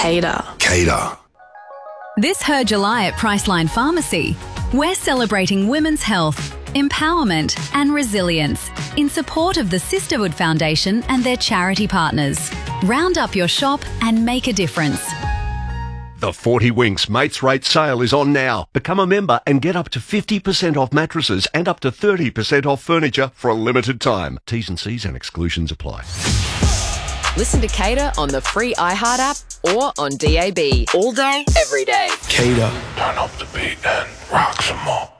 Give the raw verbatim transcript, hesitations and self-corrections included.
Cater. Cater. This Her July at Priceline Pharmacy. We're celebrating women's health, empowerment and resilience in support of the Sisterhood Foundation and their charity partners. Round up your shop and make a difference. The forty Winks Mates Rate sale is on now. Become a member and get up to fifty percent off mattresses and up to thirty percent off furniture for a limited time. T's and C's and exclusions apply. Listen to Cater on the free iHeart app or on D A B. All day, every day. Cater. Turn up the beat and rock some more.